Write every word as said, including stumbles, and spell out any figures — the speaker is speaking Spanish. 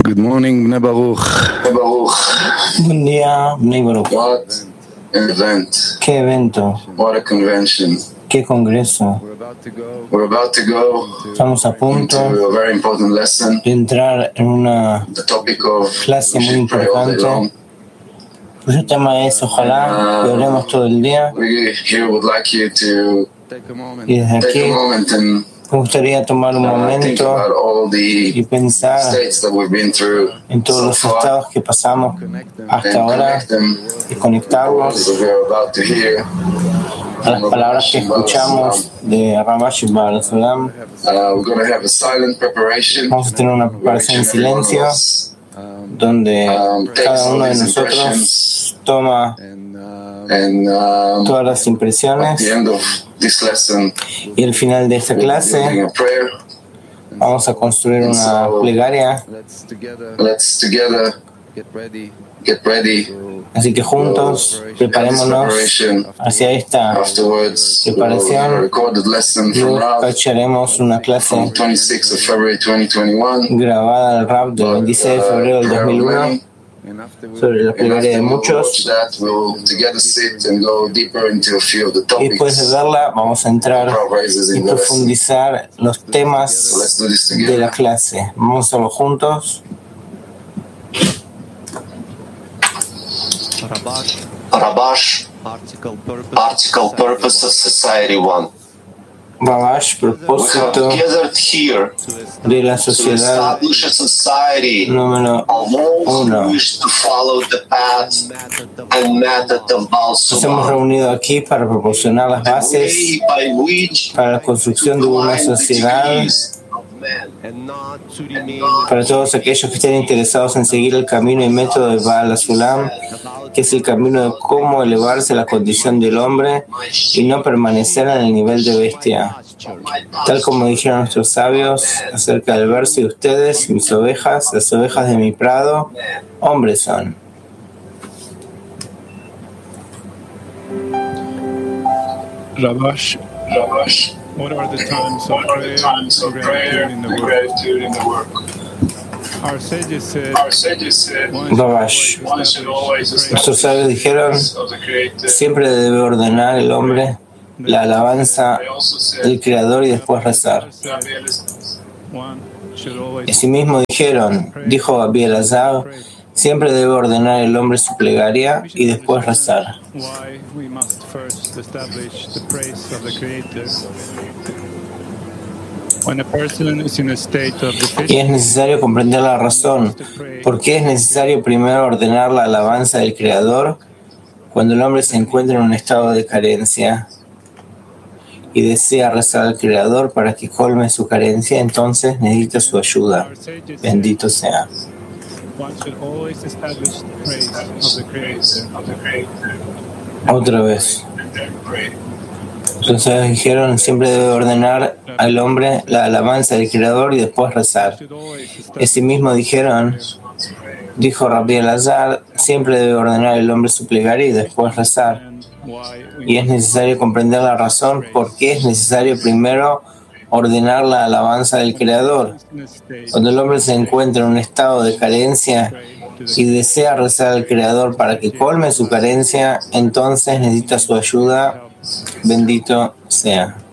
Good morning, Bnei Baruch. Buen día, Bnei Baruch. What an event. Qué evento. What a convention. Qué congreso. We're about to go Estamos a punto into a very important lesson. de entrar en una The topic of clase we muy should pray all day long. importante. Cuyo tema es, ojalá, que oremos todo el día. We here would like you to Y desde take aquí a moment and me gustaría tomar un uh, think momento about all y the pensar states that we've been through en todos so los far estados que pasamos hasta and ahora connect them y to conectarlos what we're about to hear. a las palabras que escuchamos de Rabash Baal Salam. Uh, we're going to have a silent preparation. Vamos a tener una preparación en silencio donde cada uno de nosotros toma And um, todas las at impresiones the end of this lesson, y al final de esta we'll be building clase a prayer. vamos a construir una plegaria, Let's together get ready. así que juntos preparémonos hacia esta Afterwards, we'll preparación. have a recorded lesson from Luego Rav escucharemos una clase from twenty-sixth of February twenty twenty-one. grabada del Rap del veintiséis de febrero del dos mil uno sobre la And plegaria de after we watch muchos. that, we'll together sit and go deeper into a few of the Y después de topics verla vamos a entrar Rav raises y in the lesson. profundizar los So temas let's do this de la together. clase. Vamos a hacerlo juntos. Rabash, Article Purpose of Society one. Rabash, We have propósito gathered here de la to sociedad establish a society número of all who uno. wish to follow the path and method of Baal Nos hemos Sulam, reunido aquí para proporcionar las the bases way by which para la construcción de una climb the sociedad degrees of man. para todos aquellos que estén interesados en seguir el camino y método de Baal Sulam, que es el camino de cómo elevarse a la condición del hombre y no permanecer en el nivel de bestia. Tal como dijeron nuestros sabios acerca del verso, y ustedes, mis ovejas, las ovejas de mi prado, hombres son. Rabash, Rabash, what are the times of what are prayer, the times of and prayer gratitude in and the world? gratitude in the work? Our sages said Our sages said one should Rabash. one should always always Nuestros sabios dijeron, of the Creator. siempre debe ordenar el hombre la alabanza They also said del Creador y después rezar. one should always Asimismo dijeron, dijo Abi Elazar, siempre debe ordenar el hombre su plegaria y después rezar. why we must first establish the praise of the Creator. When a person is in a state of Y deficiency, es necesario comprender la razón. ¿Por qué es necesario primero ordenar la alabanza del Creador cuando el hombre se encuentra en un estado de carencia y desea rezar al Creador para que colme su carencia? Entonces necesita su ayuda. our sages said Bendito sea. one should always establish the praise of the Creator. of the Creator. Otra vez. And then pray. Entonces dijeron, siempre debe ordenar al hombre la alabanza del Creador y después rezar. Should always establish Asimismo dijeron, dijo Rabbi Elazar, siempre debe ordenar el hombre su plegaria y después rezar. and why Y we es necesario comprender la razón por qué es necesario primero ordenar la alabanza del Creador. in a state Cuando el hombre se encuentra en un estado de carencia y desea rezar al Creador para que colme su carencia, entonces necesita su ayuda. Bendito sea.